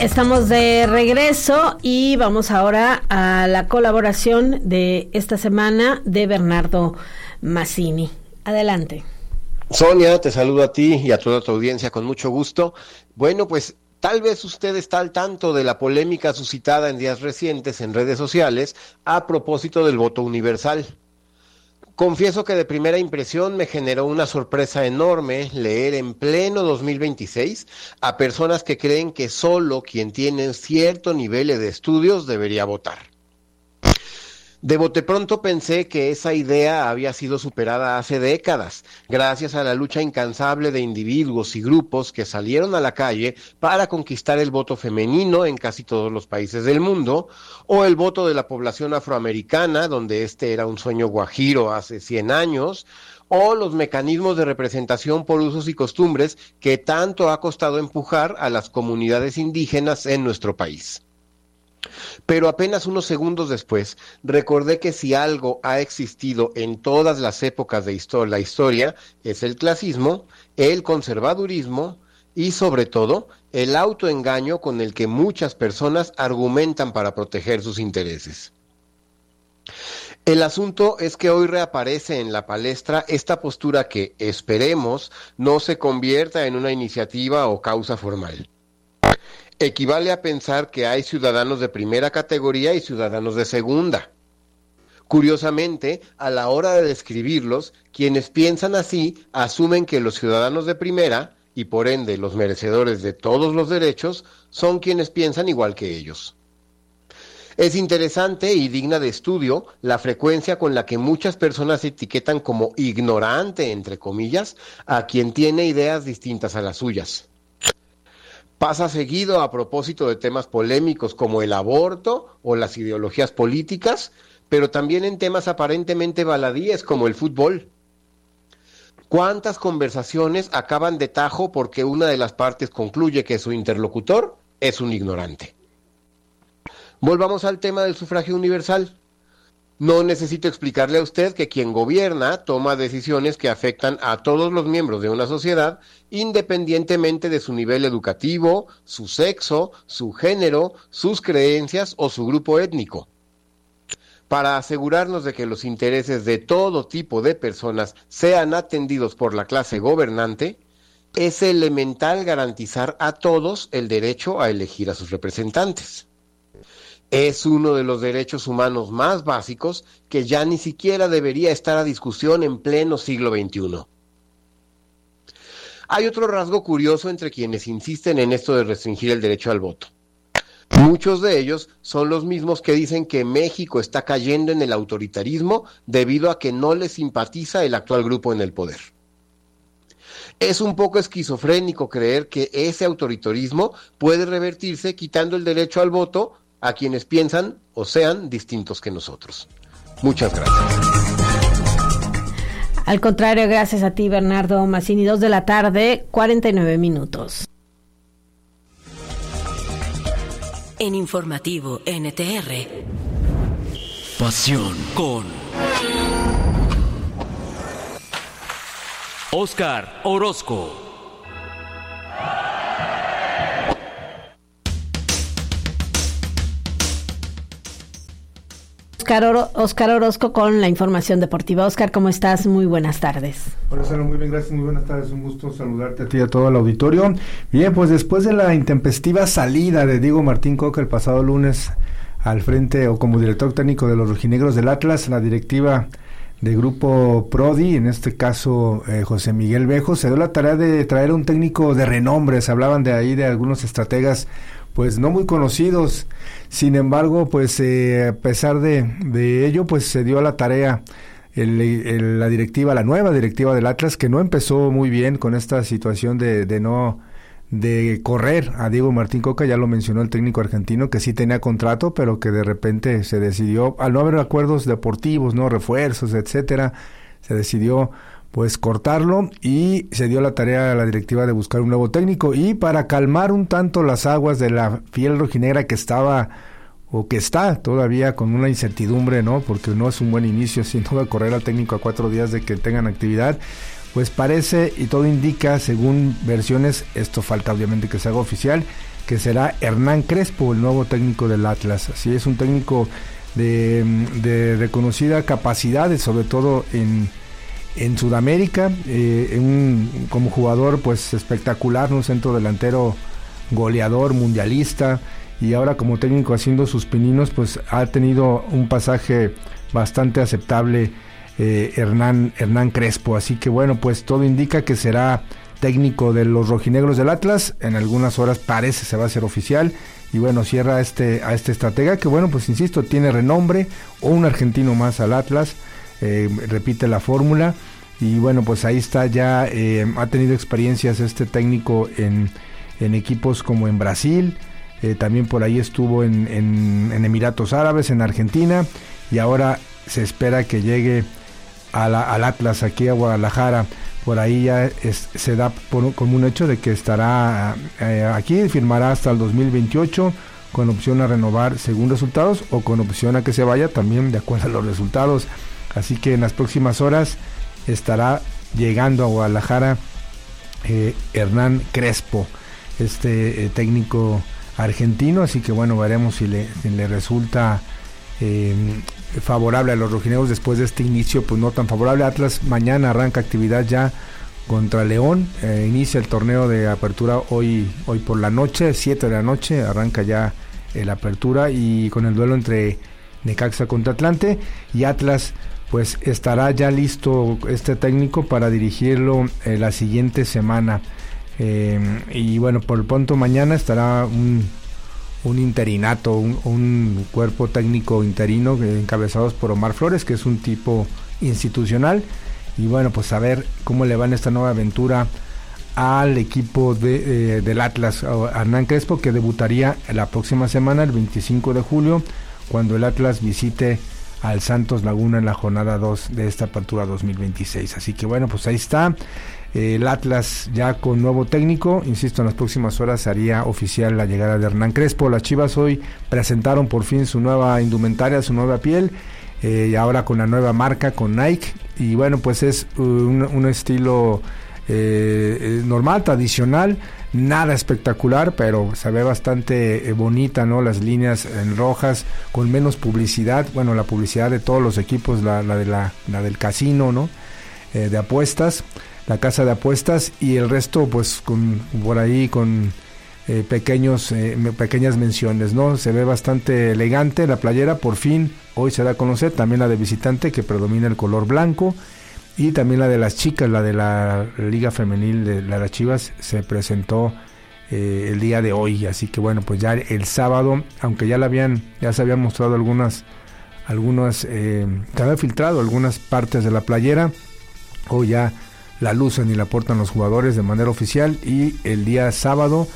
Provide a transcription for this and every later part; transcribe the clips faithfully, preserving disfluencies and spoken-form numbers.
Estamos de regreso y vamos ahora a la colaboración de esta semana de Bernardo Mazzini. Adelante. Sonia, te saludo a ti y a toda tu audiencia con mucho gusto. Bueno, pues tal vez usted está al tanto de la polémica suscitada en días recientes en redes sociales a propósito del voto universal. Confieso que de primera impresión me generó una sorpresa enorme leer en pleno dos mil veintiséis a personas que creen que solo quien tiene cierto nivel de estudios debería votar. De bote pronto pensé que esa idea había sido superada hace décadas, gracias a la lucha incansable de individuos y grupos que salieron a la calle para conquistar el voto femenino en casi todos los países del mundo, o el voto de la población afroamericana, donde este era un sueño guajiro hace cien años, o los mecanismos de representación por usos y costumbres que tanto ha costado empujar a las comunidades indígenas en nuestro país. Pero apenas unos segundos después, recordé que si algo ha existido en todas las épocas de histo- la historia, es el clasismo, el conservadurismo y, sobre todo, el autoengaño con el que muchas personas argumentan para proteger sus intereses. El asunto es que hoy reaparece en la palestra esta postura que, esperemos, no se convierta en una iniciativa o causa formal. Equivale a pensar que hay ciudadanos de primera categoría y ciudadanos de segunda. Curiosamente, a la hora de describirlos, quienes piensan así asumen que los ciudadanos de primera, y por ende los merecedores de todos los derechos, son quienes piensan igual que ellos. Es interesante y digna de estudio la frecuencia con la que muchas personas etiquetan como ignorante, entre comillas, a quien tiene ideas distintas a las suyas. Pasa seguido a propósito de temas polémicos como el aborto o las ideologías políticas, pero también en temas aparentemente baladíes como el fútbol. ¿Cuántas conversaciones acaban de tajo porque una de las partes concluye que su interlocutor es un ignorante? Volvamos al tema del sufragio universal. No necesito explicarle a usted que quien gobierna toma decisiones que afectan a todos los miembros de una sociedad, independientemente de su nivel educativo, su sexo, su género, sus creencias o su grupo étnico. Para asegurarnos de que los intereses de todo tipo de personas sean atendidos por la clase gobernante, es elemental garantizar a todos el derecho a elegir a sus representantes. Es uno de los derechos humanos más básicos que ya ni siquiera debería estar a discusión en pleno siglo veintiuno. Hay otro rasgo curioso entre quienes insisten en esto de restringir el derecho al voto. Muchos de ellos son los mismos que dicen que México está cayendo en el autoritarismo debido a que no les simpatiza el actual grupo en el poder. Es un poco esquizofrénico creer que ese autoritarismo puede revertirse quitando el derecho al voto a quienes piensan o sean distintos que nosotros. Muchas gracias. Al contrario, gracias a ti, Bernardo Mazzini. Dos de la tarde, cuarenta y nueve minutos. En Informativo N T R. Pasión con Óscar Orozco. Óscar, Oro, Óscar Orozco con la información deportiva. Óscar, ¿cómo estás? Muy buenas tardes. Hola, Sara, muy bien, gracias, muy buenas tardes, un gusto saludarte a ti y a todo el auditorio. Bien, pues después de la intempestiva salida de Diego Martín Coca el pasado lunes al frente o como director técnico de los rojinegros del Atlas, la directiva de Grupo Prodi, en este caso eh, José Miguel Bejo, se dio la tarea de traer un técnico de renombre. Se hablaban de ahí de algunos estrategas pues no muy conocidos. Sin embargo, pues eh, a pesar de, de ello, pues se dio a la tarea el, el, la directiva, la nueva directiva del Atlas, que no empezó muy bien con esta situación de, de no de correr a Diego Martín Coca. Ya lo mencionó el técnico argentino, que sí tenía contrato, pero que de repente se decidió, al no haber acuerdos deportivos, no refuerzos, etcétera, se decidió pues cortarlo y se dio la tarea a la directiva de buscar un nuevo técnico. Y para calmar un tanto las aguas de la fiel rojinegra que estaba o que está todavía con una incertidumbre, ¿no? Porque no es un buen inicio, sin duda, correr al técnico a cuatro días de que tengan actividad, pues parece y todo indica, según versiones, esto falta obviamente que se haga oficial, que será Hernán Crespo, el nuevo técnico del Atlas. Así es, un técnico de, de reconocida capacidad, sobre todo en, en Sudamérica, eh, un, como jugador pues espectacular, un centro delantero goleador, mundialista, y ahora como técnico haciendo sus pininos, pues ha tenido un pasaje bastante aceptable eh, Hernán, Hernán Crespo. Así que bueno, pues todo indica que será técnico de los rojinegros del Atlas. En algunas horas parece se va a hacer oficial, y bueno, cierra este a este estratega que bueno, pues insisto, tiene renombre, o un argentino más al Atlas, eh, repite la fórmula, y bueno, pues ahí está ya, eh, ha tenido experiencias este técnico en, en equipos como en Brasil, eh, también por ahí estuvo en, en, en Emiratos Árabes, en Argentina, y ahora se espera que llegue a la, al Atlas aquí a Guadalajara. Por ahí ya es, se da por, como un hecho de que estará eh, aquí, firmará hasta el dos mil veintiocho, con opción a renovar según resultados, o con opción a que se vaya también de acuerdo a los resultados. Así que en las próximas horas estará llegando a Guadalajara eh, Hernán Crespo, este eh, técnico argentino. Así que bueno, veremos si le, si le resulta eh, favorable a los rojinegros después de este inicio pues no tan favorable. Atlas mañana arranca actividad ya contra León, eh, inicia el torneo de apertura hoy hoy por la noche, siete de la noche arranca ya eh, la apertura, y con el duelo entre Necaxa contra Atlante, y Atlas pues estará ya listo este técnico para dirigirlo eh, la siguiente semana, eh, y bueno, por el pronto mañana estará un un interinato, un, un cuerpo técnico interino eh, encabezados por Omar Flores, que es un tipo institucional, y bueno, pues a ver cómo le va en esta nueva aventura al equipo de, eh, del Atlas, a Hernán Crespo, que debutaría la próxima semana, el veinticinco de julio, cuando el Atlas visite al Santos Laguna en la jornada dos de esta apertura dos mil veintiséis. Así que bueno, pues ahí está el Atlas ya con nuevo técnico. Insisto, en las próximas horas haría oficial la llegada de Hernán Crespo. Las Chivas hoy presentaron por fin su nueva indumentaria, su nueva piel, eh, y ahora con la nueva marca, con Nike, y bueno, pues es un, un estilo eh, normal, tradicional, nada espectacular, pero se ve bastante eh, bonita, ¿no? Las líneas en rojas, con menos publicidad, bueno, la publicidad de todos los equipos, la, la de la, la del casino, ¿no? Eh, de apuestas, la casa de apuestas, y el resto pues con por ahí con eh, pequeños eh, pequeñas menciones, ¿no? Se ve bastante elegante la playera. Por fin hoy se da a conocer también la de visitante, que predomina el color blanco, y también la de las chicas, la de la Liga Femenil de las Chivas, se presentó eh, el día de hoy. Así que bueno, pues ya el sábado, aunque ya la habían ya se habían mostrado algunas algunas eh, se habían filtrado algunas partes de la playera, hoy ya la lucen y la portan los jugadores de manera oficial, y el día sábado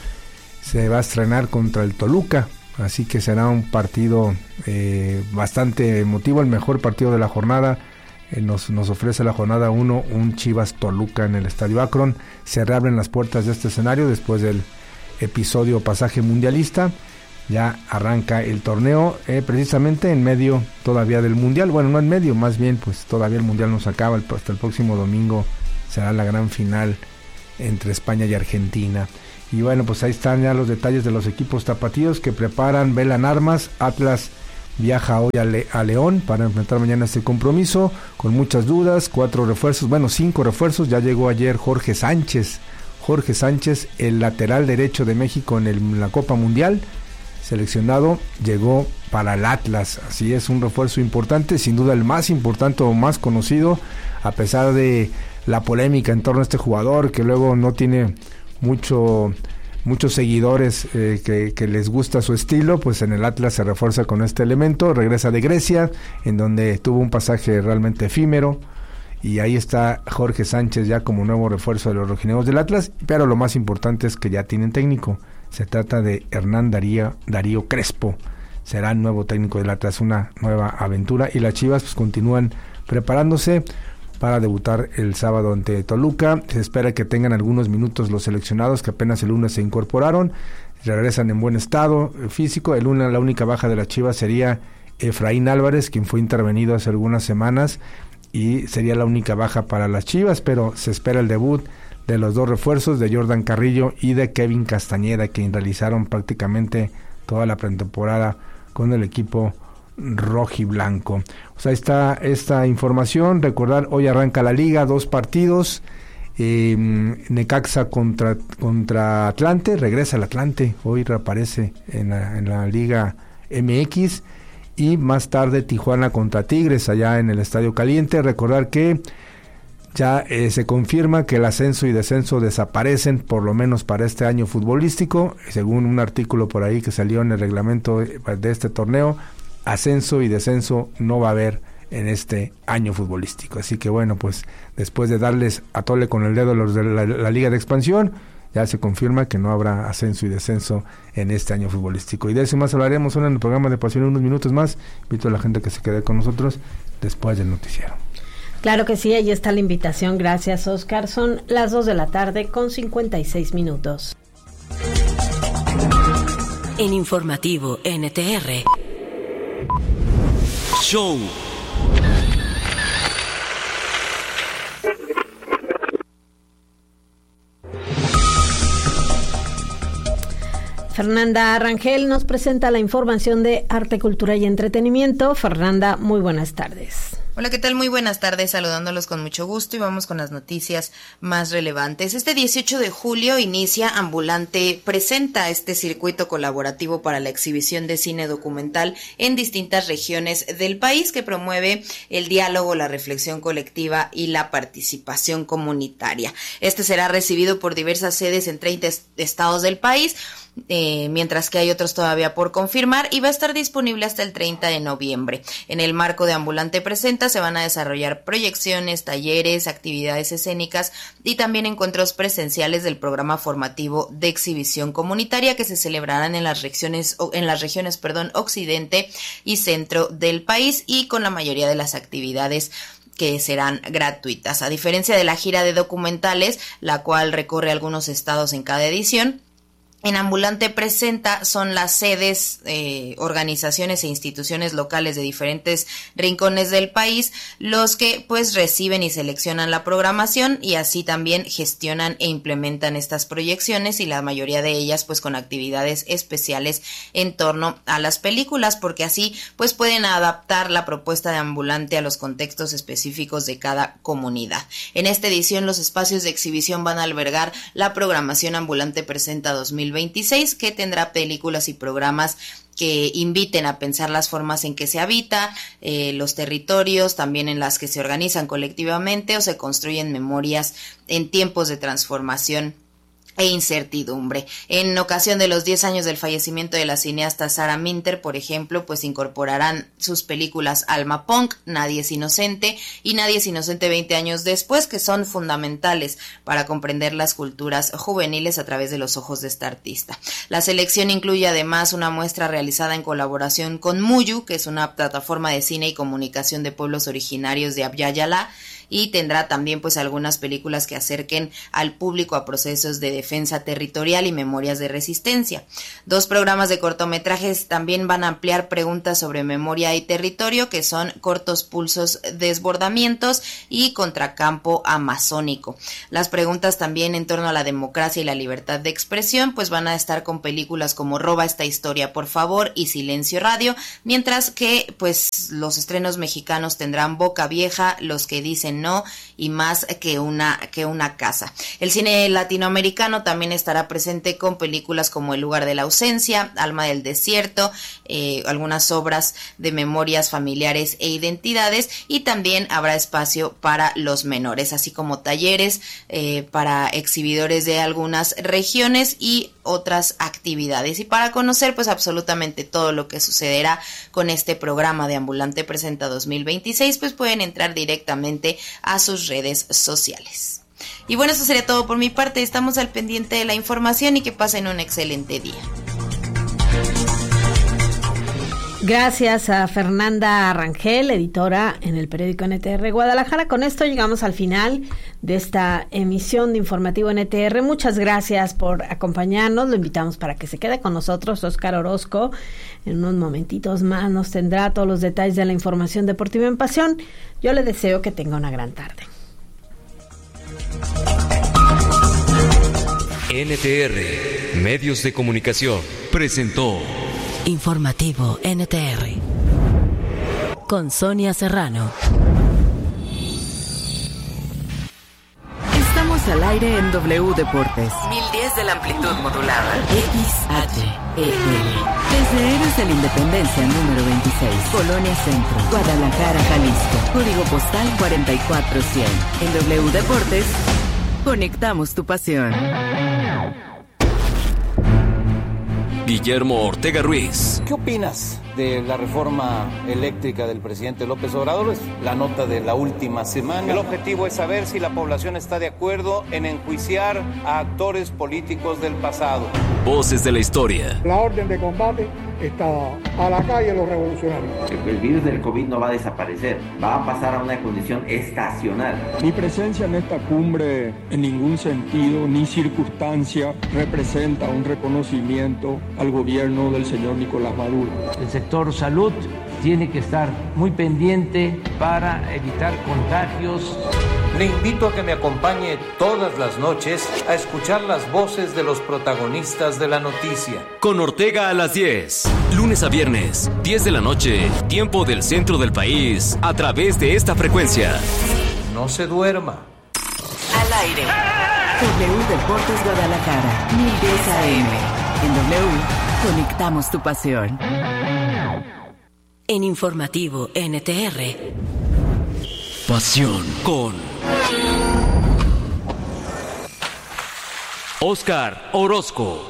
se va a estrenar contra el Toluca, así que será un partido eh, bastante emotivo, el mejor partido de la jornada. Eh, nos, nos ofrece la jornada uno un Chivas Toluca en el Estadio Akron. Se reabren las puertas de este escenario después del episodio pasaje mundialista. Ya arranca el torneo, eh, precisamente en medio todavía del mundial, bueno, no en medio, más bien pues todavía el mundial no se acaba, el, hasta el próximo domingo será la gran final entre España y Argentina. Y bueno, pues ahí están ya los detalles de los equipos tapatíos que preparan, velan armas. Atlas viaja hoy a, Le- a León para enfrentar mañana este compromiso, con muchas dudas, cuatro refuerzos, bueno, cinco refuerzos. Ya llegó ayer Jorge Sánchez, Jorge Sánchez, el lateral derecho de México en, el, en la Copa Mundial, seleccionado, llegó para el Atlas. Así es, un refuerzo importante, sin duda el más importante o más conocido, a pesar de la polémica en torno a este jugador, que luego no tiene mucho muchos seguidores eh, que, que les gusta su estilo. Pues en el Atlas se refuerza con este elemento. Regresa de Grecia, en donde tuvo un pasaje realmente efímero, y ahí está Jorge Sánchez ya como nuevo refuerzo de los rojinegros del Atlas. Pero lo más importante es que ya tienen técnico. Se trata de Hernán Darío, Darío Crespo. Será el nuevo técnico del Atlas, una nueva aventura, y las Chivas pues continúan preparándose para debutar el sábado ante Toluca. Se espera que tengan algunos minutos los seleccionados, que apenas el lunes se incorporaron, regresan en buen estado físico. El lunes la única baja de las Chivas sería Efraín Álvarez, quien fue intervenido hace algunas semanas y sería la única baja para las Chivas, pero se espera el debut de los dos refuerzos, de Jordan Carrillo y de Kevin Castañeda, que realizaron prácticamente toda la pretemporada con el equipo rojiblanco. O sea, ahí está esta información. Recordar, hoy arranca la liga, dos partidos, eh, Necaxa contra contra Atlante, regresa el Atlante, hoy reaparece en la, en la Liga M X, y más tarde Tijuana contra Tigres allá en el Estadio Caliente. Recordar que ya eh, se confirma que el ascenso y descenso desaparecen, por lo menos para este año futbolístico, según un artículo por ahí que salió en el reglamento de este torneo. Ascenso y descenso no va a haber en este año futbolístico. Así que bueno, pues después de darles a tole con el dedo los de la, la Liga de Expansión, ya se confirma que no habrá ascenso y descenso en este año futbolístico. Y de eso más hablaremos en el programa de Pasión en unos minutos más. Invito a la gente que se quede con nosotros después del noticiero. Claro que sí, ahí está la invitación. Gracias, Oscar. Son las dos de la tarde con cincuenta y seis minutos. En Informativo N T R. Show. Fernanda Rangel nos presenta la información de arte, cultura y entretenimiento. Fernanda, muy buenas tardes. Hola, ¿qué tal? Muy buenas tardes, saludándolos con mucho gusto y vamos con las noticias más relevantes. Este dieciocho de julio inicia Ambulante Presenta, este circuito colaborativo para la exhibición de cine documental en distintas regiones del país, que promueve el diálogo, la reflexión colectiva y la participación comunitaria. Este será recibido por diversas sedes en treinta est- estados del país, Eh, mientras que hay otros todavía por confirmar, y va a estar disponible hasta el treinta de noviembre. En el marco de Ambulante Presenta se van a desarrollar proyecciones, talleres, actividades escénicas y también encuentros presenciales del programa formativo de exhibición comunitaria, que se celebrarán en las regiones, en las regiones, perdón, occidente y centro del país, y con la mayoría de las actividades que serán gratuitas. A diferencia de la gira de documentales, la cual recorre algunos estados en cada edición, en Ambulante Presenta son las sedes, eh, organizaciones e instituciones locales de diferentes rincones del país los que pues reciben y seleccionan la programación, y así también gestionan e implementan estas proyecciones, y la mayoría de ellas pues con actividades especiales en torno a las películas, porque así pues pueden adaptar la propuesta de Ambulante a los contextos específicos de cada comunidad. En esta edición los espacios de exhibición van a albergar la programación Ambulante Presenta dos mil veintiséis, que tendrá películas y programas que inviten a pensar las formas en que se habita, eh, los territorios, también en las que se organizan colectivamente o se construyen memorias en tiempos de transformación e incertidumbre. En ocasión de los diez años del fallecimiento de la cineasta Sarah Minter, por ejemplo, pues incorporarán sus películas Alma Punk, Nadie es Inocente y Nadie es Inocente veinte años después, que son fundamentales para comprender las culturas juveniles a través de los ojos de esta artista. La selección incluye además una muestra realizada en colaboración con Muyu, que es una plataforma de cine y comunicación de pueblos originarios de Abya Yala, y tendrá también pues algunas películas que acerquen al público a procesos de defensa territorial y memorias de resistencia. Dos programas de cortometrajes también van a ampliar preguntas sobre memoria y territorio, que son Cortos Pulsos Desbordamientos y Contracampo Amazónico. Las preguntas también en torno a la democracia y la libertad de expresión pues van a estar con películas como Roba esta historia, por favor, y Silencio Radio, mientras que pues los estrenos mexicanos tendrán Boca Vieja, Los que dicen no y Más que una que una casa. El cine latinoamericano también estará presente con películas como El lugar de la ausencia, Alma del desierto, eh, algunas obras de memorias familiares e identidades, y también habrá espacio para los menores, así como talleres eh, para exhibidores de algunas regiones y otras actividades. Y para conocer pues absolutamente todo lo que sucederá con este programa de Ambulante Presenta dos mil veintiséis, pues pueden entrar directamente a sus redes sociales. Y bueno, eso sería todo por mi parte. Estamos al pendiente de la información y que pasen un excelente día. Gracias a Fernanda Rangel, editora en el periódico N T R Guadalajara. Con esto llegamos al final de esta emisión de Informativo N T R. Muchas gracias por acompañarnos. Lo invitamos para que se quede con nosotros. Oscar Orozco en unos momentitos más nos tendrá todos los detalles de la información deportiva en Pasión. Yo le deseo que tenga una gran tarde. N T R, Medios de Comunicación, presentó Informativo N T R con Sonia Serrano. Estamos al aire en W Deportes. mil diez de la amplitud modulada. X H E L. Desde Héroes de la Independencia número veintiséis, Colonia Centro, Guadalajara, Jalisco. Código postal cuarenta y cuatro cien. En W Deportes, conectamos tu pasión. Guillermo Ortega Ruiz. ¿Qué opinas de la reforma eléctrica del presidente López Obrador? Es la nota de la última semana. El objetivo es saber si la población está de acuerdo en enjuiciar a actores políticos del pasado. Voces de la historia. La orden de combate está a la calle los revolucionarios. El virus del COVID no va a desaparecer, va a pasar a una condición estacional. Mi presencia en esta cumbre en ningún sentido ni circunstancia representa un reconocimiento al gobierno del señor Nicolás Maduro. El sector salud tiene que estar muy pendiente para evitar contagios. Le invito a que me acompañe todas las noches a escuchar las voces de los protagonistas de la noticia. Con Ortega a las diez, lunes a viernes, diez de la noche, tiempo del centro del país, a través de esta frecuencia. No se duerma. Al aire. W Deportes Guadalajara, mil diez A M. En W, conectamos tu pasión. En Informativo N T R. Pasión con Oscar Orozco.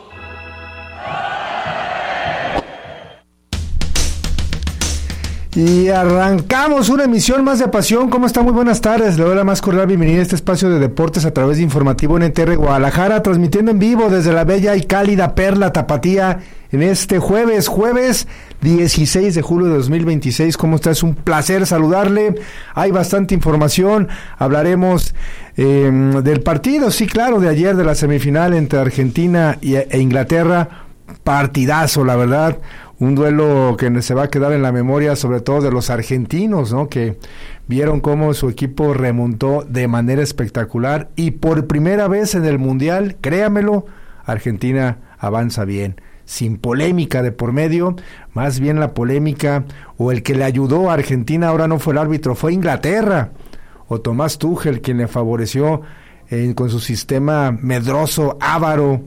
Y arrancamos una emisión más de Pasión. ¿Cómo está? Muy buenas tardes. Le doy la más cordial bienvenida a este espacio de deportes a través de Informativo N T R Guadalajara, transmitiendo en vivo desde la bella y cálida Perla Tapatía en este jueves, jueves dieciséis de julio de dos mil veintiséis. ¿Cómo está? Es un placer saludarle. Hay bastante información. Hablaremos eh, del partido, sí, claro, de ayer, de la semifinal entre Argentina y, e Inglaterra. Partidazo, la verdad. Un duelo que se va a quedar en la memoria, sobre todo de los argentinos, ¿no? Que vieron cómo su equipo remontó de manera espectacular y por primera vez en el Mundial, créamelo, Argentina avanza bien, sin polémica de por medio. Más bien la polémica o el que le ayudó a Argentina ahora no fue el árbitro, fue Inglaterra, o Tomás Tuchel, quien le favoreció eh, con su sistema medroso, avaro,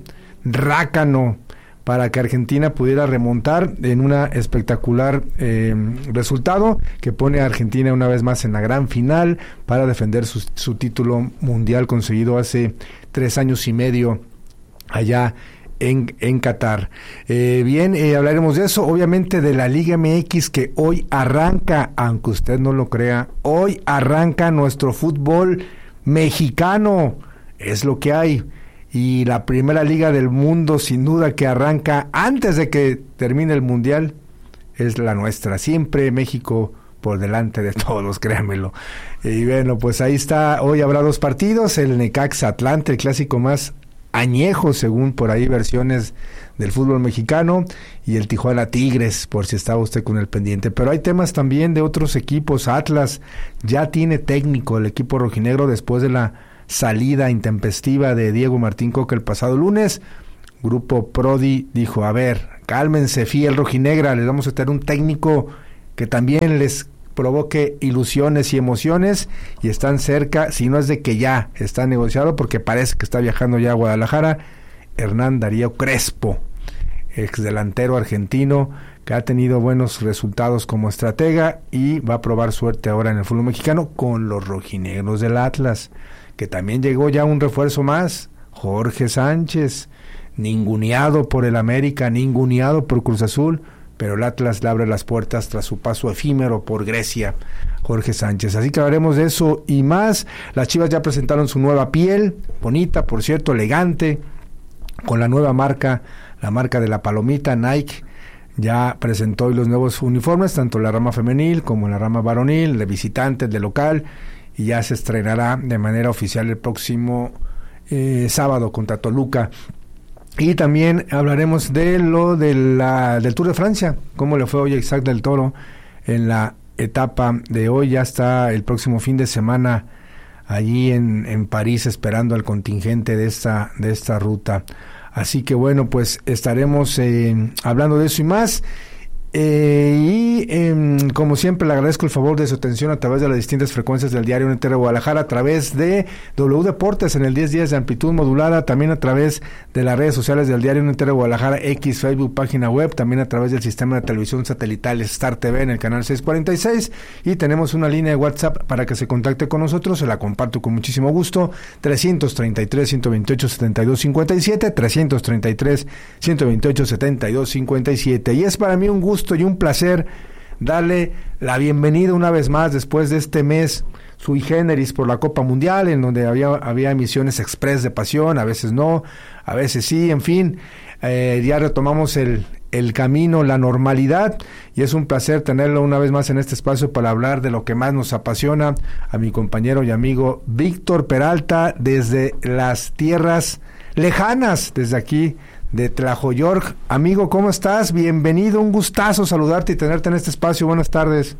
rácano, para que Argentina pudiera remontar en una espectacular eh, resultado que pone a Argentina una vez más en la gran final para defender su, su título mundial conseguido hace tres años y medio allá en, en Qatar. Eh, bien, eh, hablaremos de eso, obviamente de la Liga M X que hoy arranca, aunque usted no lo crea, hoy arranca nuestro fútbol mexicano, es lo que hay. Y la primera liga del mundo, sin duda, que arranca antes de que termine el Mundial, es la nuestra. Siempre México por delante de todos, créanmelo. Y bueno, pues ahí está. Hoy habrá dos partidos, el Necaxa Atlante, el clásico más añejo, según por ahí versiones del fútbol mexicano, y el Tijuana Tigres, por si estaba usted con el pendiente. Pero hay temas también de otros equipos. Atlas ya tiene técnico, el equipo rojinegro, después de la salida intempestiva de Diego Martín Coca el pasado lunes. Grupo Prodi dijo, a ver, cálmense, fiel rojinegra, les vamos a tener un técnico que también les provoque ilusiones y emociones, y están cerca, si no es de que ya está negociado, porque parece que está viajando ya a Guadalajara, Hernán Darío Crespo, ex delantero argentino, que ha tenido buenos resultados como estratega y va a probar suerte ahora en el fútbol mexicano con los rojinegros del Atlas, que también llegó ya un refuerzo más, Jorge Sánchez, ninguneado por el América, ninguneado por Cruz Azul, pero el Atlas le abre las puertas tras su paso efímero por Grecia, Jorge Sánchez. Así que hablaremos de eso y más. Las Chivas ya presentaron su nueva piel, bonita, por cierto, elegante, con la nueva marca, la marca de la palomita, Nike. ya presentó hoy los nuevos uniformes, tanto la rama femenil como la rama varonil, de visitantes, de local, y ya se estrenará de manera oficial el próximo eh, sábado contra Toluca. Y también hablaremos de lo de la, del Tour de Francia, cómo le fue hoy a Isaac del Toro en la etapa de hoy. Ya está el próximo fin de semana allí en, en París esperando al contingente de esta, de esta ruta. Así que bueno, pues estaremos eh, hablando de eso y más. Eh, y eh, como siempre le agradezco el favor de su atención a través de las distintas frecuencias del diario N T R Guadalajara, a través de W Deportes en el diez diez de amplitud modulada, también a través de las redes sociales del diario N T R Guadalajara, X, Facebook, página web, también a través del sistema de televisión satelital Star T V en el canal seiscientos cuarenta y seis, y tenemos una línea de WhatsApp para que se contacte con nosotros. Se la comparto con muchísimo gusto: trescientos treinta y tres, ciento veintiocho, setenta y dos cincuenta y siete, trescientos treinta y tres, ciento veintiocho, setenta y dos cincuenta y siete. Y es para mí un gusto y un placer darle la bienvenida una vez más después de este mes sui generis por la Copa Mundial, en donde había, había emisiones express de pasión, a veces no, a veces sí, en fin, eh, ya retomamos el, el camino, la normalidad, y es un placer tenerlo una vez más en este espacio para hablar de lo que más nos apasiona, a mi compañero y amigo Víctor Peralta, desde las tierras lejanas, desde aquí de Tlajoyork. Amigo, ¿cómo estás? Bienvenido, un gustazo saludarte y tenerte en este espacio. Buenas tardes.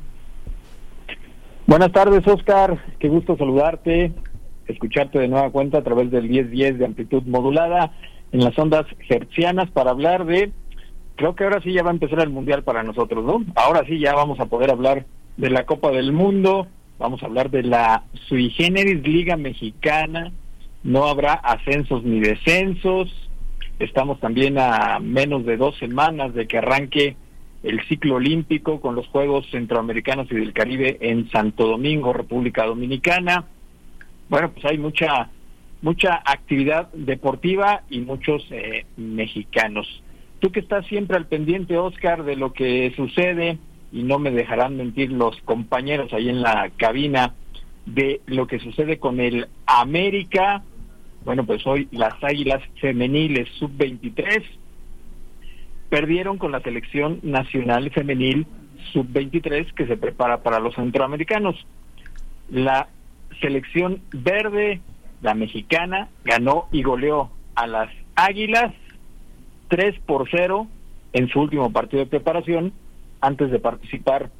Buenas tardes, Oscar. Qué gusto saludarte, escucharte de nueva cuenta a través del diez diez de amplitud modulada en las ondas hertzianas para hablar de, creo que ahora sí ya va a empezar el Mundial para nosotros, ¿no? Ahora sí ya vamos a poder hablar de la Copa del Mundo, vamos a hablar de la sui generis Liga Mexicana, no habrá ascensos ni descensos. Estamos también a menos de dos semanas de que arranque el ciclo olímpico con los Juegos Centroamericanos y del Caribe en Santo Domingo, República Dominicana. Bueno, pues hay mucha mucha actividad deportiva y muchos eh, mexicanos. Tú que estás siempre al pendiente, Oscar, de lo que sucede, y no me dejarán mentir los compañeros ahí en la cabina, de lo que sucede con el América. Bueno, pues hoy las Águilas Femeniles sub veintitrés perdieron con la selección nacional femenil sub veintitrés que se prepara para los centroamericanos. La selección verde, la mexicana, ganó y goleó a las Águilas tres por cero en su último partido de preparación antes de participar,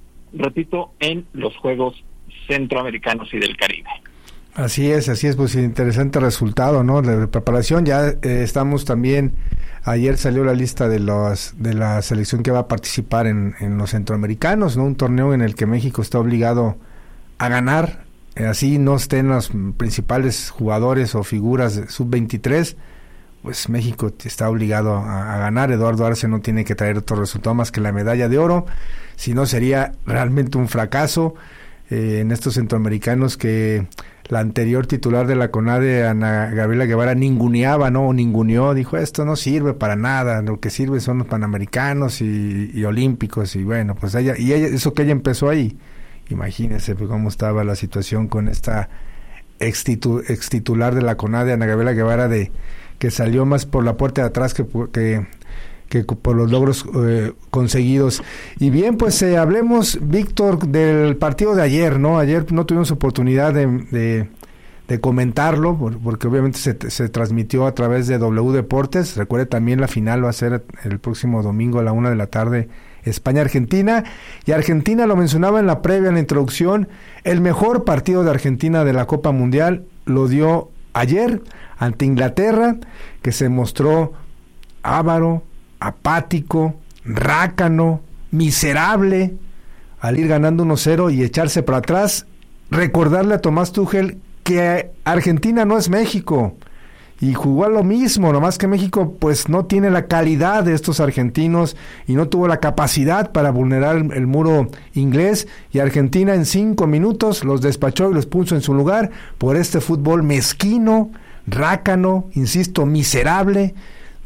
repito, en los Juegos Centroamericanos y del Caribe. Así es, así es, pues interesante resultado, ¿no? De preparación, ya eh, estamos también, ayer salió la lista de los de la selección que va a participar en, en los centroamericanos, ¿no? Un torneo en el que México está obligado a ganar, eh, así no estén los principales jugadores o figuras de sub veintitrés, pues México está obligado a, a ganar. Eduardo Arce no tiene que traer otro resultado más que la medalla de oro, si no sería realmente un fracaso eh, en estos centroamericanos que la anterior titular de la CONADE, Ana Gabriela Guevara, ninguneaba, ¿no? O ninguneó, dijo, esto no sirve para nada, lo que sirve son los panamericanos y, y olímpicos, y bueno, pues ella, y ella, eso que ella empezó ahí, imagínense pues, cómo estaba la situación con esta ex, titu, ex titular de la CONADE, Ana Gabriela Guevara, de que salió más por la puerta de atrás que, que que por los logros eh, conseguidos. Y bien, pues eh, hablemos, Víctor, del partido de ayer, ¿no? Ayer no tuvimos oportunidad de, de, de comentarlo, por, porque obviamente se, se transmitió a través de W Deportes. Recuerde también la final va a ser el próximo domingo a la una de la tarde, España-Argentina. Y Argentina, lo mencionaba en la previa, en la introducción, el mejor partido de Argentina de la Copa Mundial lo dio ayer ante Inglaterra, que se mostró avaro, apático, rácano, miserable, al ir ganando uno cero y echarse para atrás. Recordarle a Tomás Tuchel que Argentina no es México, y jugó a lo mismo, nomás que México pues no tiene la calidad de estos argentinos y no tuvo la capacidad para vulnerar el, el muro inglés, y Argentina en cinco minutos los despachó y los puso en su lugar por este fútbol mezquino, rácano, insisto, miserable,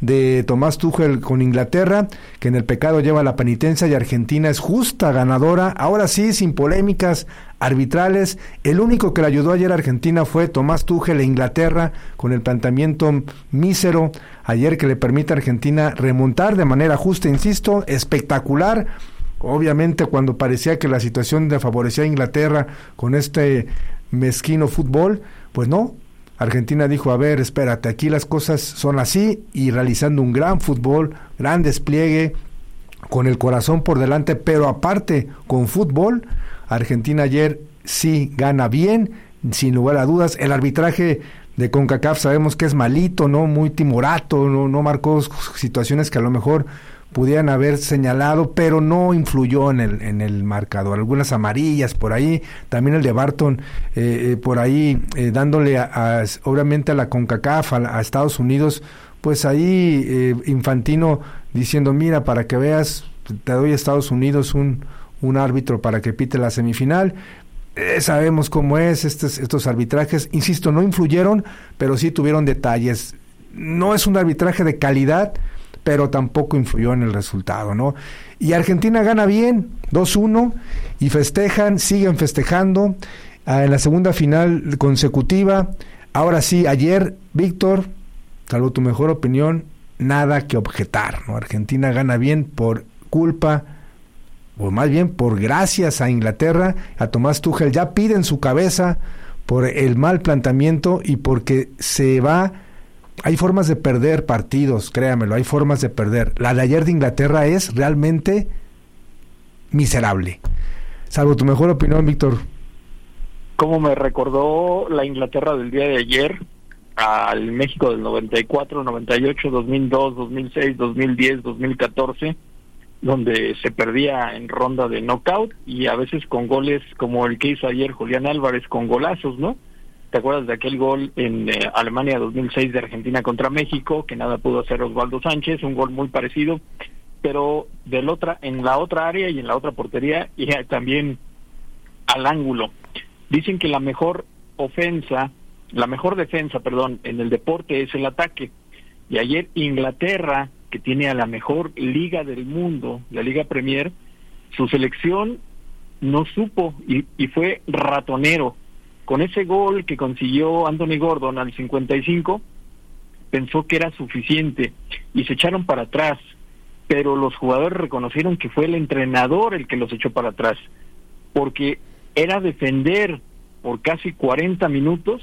de Tomás Tuchel con Inglaterra, que en el pecado lleva la penitencia y Argentina es justa ganadora, ahora sí, sin polémicas arbitrales. El único que le ayudó ayer a Argentina fue Tomás Tuchel e Inglaterra, con el planteamiento mísero ayer que le permite a Argentina remontar de manera justa, insisto, espectacular. Obviamente cuando parecía que la situación le favorecía a Inglaterra con este mezquino fútbol, pues no, Argentina dijo, a ver, espérate, aquí las cosas son así, y realizando un gran fútbol, gran despliegue, con el corazón por delante, pero aparte con fútbol, Argentina ayer sí gana bien, sin lugar a dudas. El arbitraje de CONCACAF sabemos que es malito, no muy timorato, no, no marcó situaciones que a lo mejor pudieran haber señalado, pero no influyó en el en el marcador. Algunas amarillas por ahí, también el de Barton eh, eh, por ahí eh, dándole a, a, obviamente a la CONCACAF, a, a Estados Unidos, pues ahí eh, Infantino diciendo, mira, para que veas, te doy a Estados Unidos un, un árbitro para que pite la semifinal. Eh, sabemos cómo es estos, estos arbitrajes, insisto, no influyeron, pero sí tuvieron detalles. No es un arbitraje de calidad, pero tampoco influyó en el resultado, ¿no? Y Argentina gana bien, dos uno, y festejan, siguen festejando ah, en la segunda final consecutiva. Ahora sí, ayer, Víctor, salvo tu mejor opinión, nada que objetar, ¿no? Argentina gana bien por culpa, o más bien por gracias a Inglaterra, a Tomás Tuchel, ya pide en su cabeza por el mal planteamiento y porque se va. Hay formas de perder partidos, créamelo, hay formas de perder. La de ayer de Inglaterra es realmente miserable. Salvo tu mejor opinión, Víctor. Como me recordó la Inglaterra del día de ayer al México del noventa y cuatro, noventa y ocho, dos mil dos, dos mil seis, dos mil diez, dos mil catorce, donde se perdía en ronda de knockout y a veces con goles como el que hizo ayer Julián Álvarez, con golazos, ¿no? ¿Te acuerdas de aquel gol en eh, Alemania dos mil seis de Argentina contra México, que nada pudo hacer Osvaldo Sánchez? Un gol muy parecido, pero del otra, en la otra área y en la otra portería, y también al ángulo. Dicen que la mejor ofensa, la mejor defensa, perdón, en el deporte es el ataque. Y ayer Inglaterra, que tiene a la mejor liga del mundo, la Liga Premier, su selección no supo y, y fue ratonero. Con ese gol que consiguió Anthony Gordon al cincuenta y cinco, pensó que era suficiente y se echaron para atrás, pero los jugadores reconocieron que fue el entrenador el que los echó para atrás, porque era defender por casi cuarenta minutos,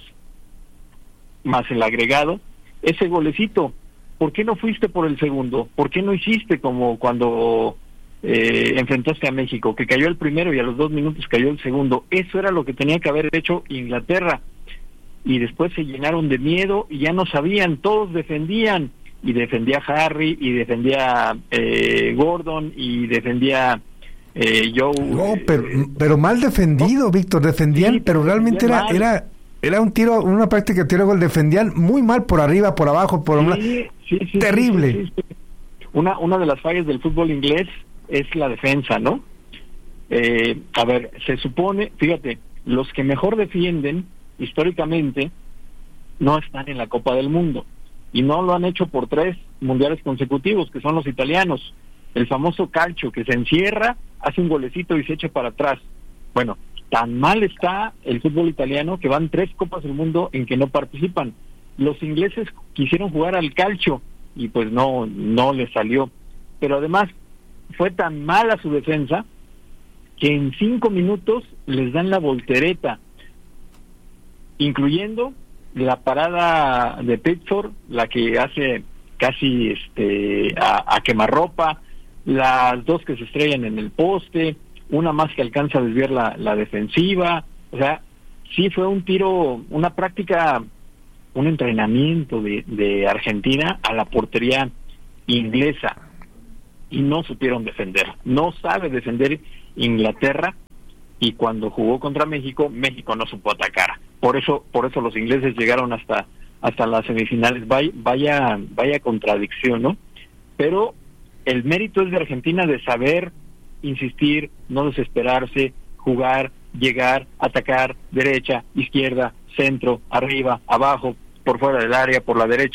más el agregado, ese golecito. ¿Por qué no fuiste por el segundo? ¿Por qué no hiciste como cuando Eh, enfrentaste a México, que cayó el primero y a los dos minutos cayó el segundo? Eso era lo que tenía que haber hecho Inglaterra, y después se llenaron de miedo y ya no sabían, todos defendían, y defendía Harry, y defendía eh, Gordon, y defendía eh, Joe. No, pero, pero mal defendido, ¿no? Víctor, defendían, sí, pero realmente era, era era un tiro, una práctica de tiro gol, defendían muy mal por arriba, por abajo, por sí, un... sí, sí, terrible. Sí, sí, sí. Una, una de las fallas del fútbol inglés es la defensa, ¿no? Eh, a ver, se supone, fíjate, los que mejor defienden históricamente no están en la Copa del Mundo, y no lo han hecho por tres mundiales consecutivos, que son los italianos. El famoso Calcio, que se encierra, hace un golecito y se echa para atrás. Bueno, tan mal está el fútbol italiano que van tres Copas del Mundo en que no participan. Los ingleses quisieron jugar al Calcio y pues no, no les salió. Pero además fue tan mala su defensa que en cinco minutos les dan la voltereta, incluyendo la parada de Pickford, la que hace casi este a, a quemarropa, las dos que se estrellan en el poste, una más que alcanza a desviar la, la defensiva. O sea, sí fue un tiro, una práctica, un entrenamiento de, de Argentina a la portería inglesa, y no supieron defender. No sabe defender Inglaterra, y cuando jugó contra México, México no supo atacar. Por eso, por eso los ingleses llegaron hasta hasta las semifinales. Vaya, vaya, vaya contradicción, ¿no? Pero el mérito es de Argentina de saber insistir, no desesperarse, jugar, llegar, atacar, derecha, izquierda, centro, arriba, abajo, por fuera del área, por la derecha,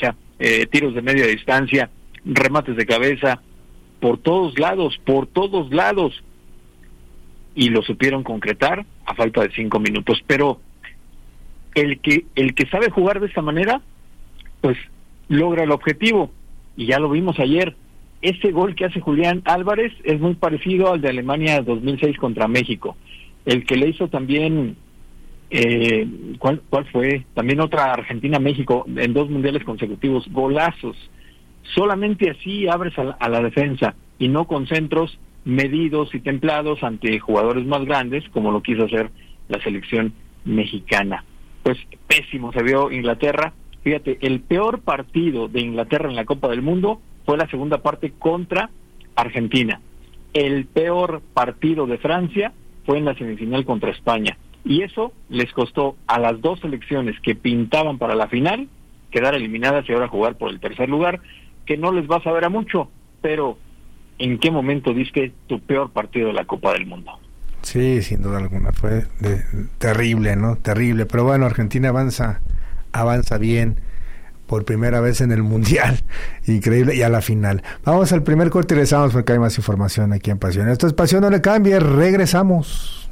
eh, tiros de media distancia, remates de cabeza, por todos lados, por todos lados. Y lo supieron concretar a falta de cinco minutos. Pero el que, el que sabe jugar de esta manera, pues logra el objetivo. Y ya lo vimos ayer. Ese gol que hace Julián Álvarez es muy parecido al de Alemania dos mil seis contra México. El que le hizo también, eh, ¿cuál, ¿cuál fue? También otra Argentina-México en dos mundiales consecutivos, golazos. Solamente así abres a la, a la defensa y no con centros medidos y templados ante jugadores más grandes, como lo quiso hacer la selección mexicana. Pues pésimo se vio Inglaterra. Fíjate, el peor partido de Inglaterra en la Copa del Mundo fue la segunda parte contra Argentina. El peor partido de Francia fue en la semifinal contra España. Y eso les costó a las dos selecciones que pintaban para la final quedar eliminadas y ahora jugar por el tercer lugar, que no les va a saber a mucho, pero ¿en qué momento diste tu peor partido de la Copa del Mundo? Sí, sin duda alguna, fue de, terrible, ¿no? Terrible, pero bueno, Argentina avanza, avanza bien por primera vez en el Mundial, increíble, y a la final. Vamos al primer corte y regresamos porque hay más información aquí en Pasión. Esto es Pasión, no le cambie, regresamos.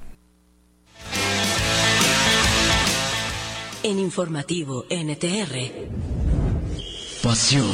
En Informativo N T R. Pasión.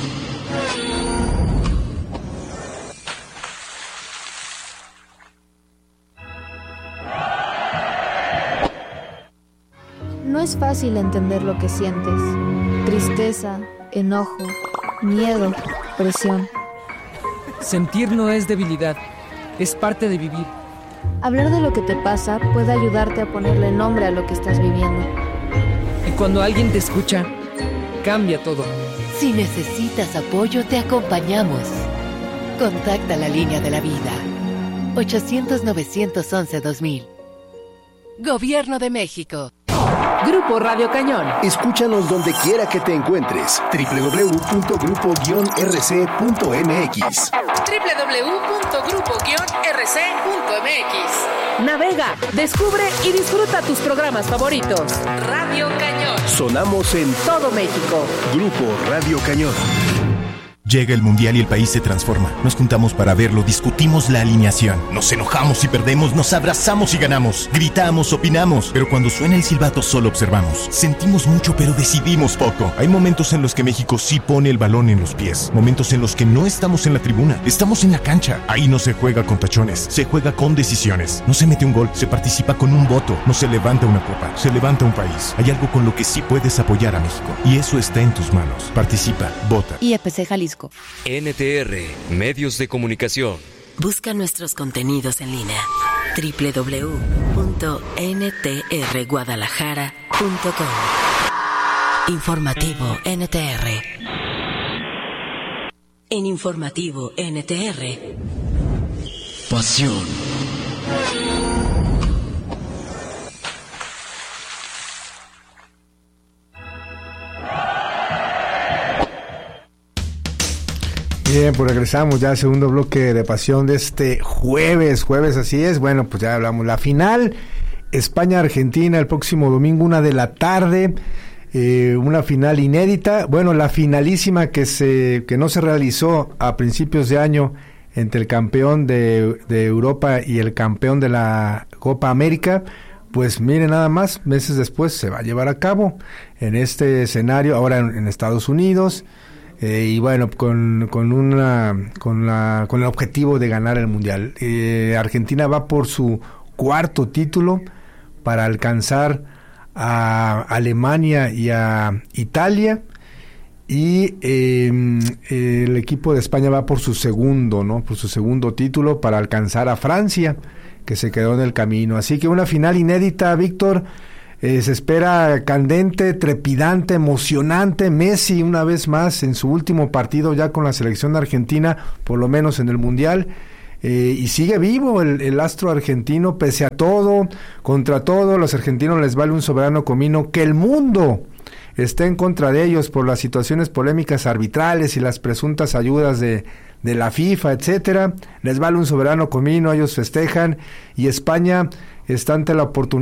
No es fácil entender lo que sientes. Tristeza, enojo, miedo, presión. Sentir no es debilidad, es parte de vivir. Hablar de lo que te pasa puede ayudarte a ponerle nombre a lo que estás viviendo. Y cuando alguien te escucha, cambia todo. Si necesitas apoyo, te acompañamos. Contacta la línea de la vida. ochocientos, novecientos once, dos mil. Gobierno de México. Grupo Radio Cañón. Escúchanos donde quiera que te encuentres. doble u doble u doble u punto grupo guion r c punto m x. doble u doble u doble u punto grupo guion r c punto m x. Navega, descubre y disfruta tus programas favoritos. Radio Cañón. Sonamos en todo México. Grupo Radio Cañón. Llega el Mundial y el país se transforma. Nos juntamos para verlo, discutimos la alineación. Nos enojamos y perdemos, nos abrazamos y ganamos. Gritamos, opinamos, pero cuando suena el silbato solo observamos. Sentimos mucho, pero decidimos poco. Hay momentos en los que México sí pone el balón en los pies. Momentos en los que no estamos en la tribuna, estamos en la cancha. Ahí no se juega con tachones, se juega con decisiones. No se mete un gol, se participa con un voto. No se levanta una copa, se levanta un país. Hay algo con lo que sí puedes apoyar a México. Y eso está en tus manos. Participa, vota. I E P C Jalisco. N T R, Medios de Comunicación. Busca nuestros contenidos en línea. doble u doble u doble u punto n t r guadalajara punto com. Informativo N T R. En Informativo N T R. Pasión. Bien, pues regresamos ya al segundo bloque de Pasión de este jueves, jueves así es, bueno, pues ya hablamos, la final, España-Argentina el próximo domingo, una de la tarde, eh, una final inédita, bueno, la finalísima que se que no se realizó a principios de año entre el campeón de, de Europa y el campeón de la Copa América, pues miren nada más, meses después se va a llevar a cabo en este escenario, ahora en, en Estados Unidos. Eh, y bueno, con, con una con la con el objetivo de ganar el Mundial. Eh, Argentina va por su cuarto título para alcanzar a Alemania y a Italia, y eh, el equipo de España va por su segundo, ¿no? Por su segundo título para alcanzar a Francia, que se quedó en el camino. Así que una final inédita, Víctor. Eh, se espera candente, trepidante, emocionante. Messi una vez más en su último partido ya con la selección argentina, por lo menos en el Mundial, eh, y sigue vivo el, el astro argentino pese a todo, contra todo. Los argentinos les vale un soberano comino que el mundo esté en contra de ellos por las situaciones polémicas arbitrales y las presuntas ayudas de, de la FIFA, etcétera. Les vale un soberano comino, ellos festejan, y España está ante la oportunidad